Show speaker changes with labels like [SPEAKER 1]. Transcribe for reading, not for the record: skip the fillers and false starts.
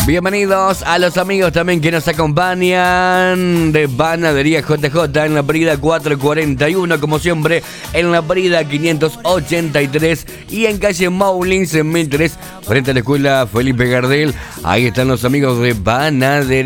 [SPEAKER 1] Bienvenidos a los amigos también que nos acompañan de Panadería JJ en la avenida 441, como siempre, en la avenida 583 y en calle Maulins en 1003, frente a la escuela Felipe Gardel. Ahí están los amigos de Panadería.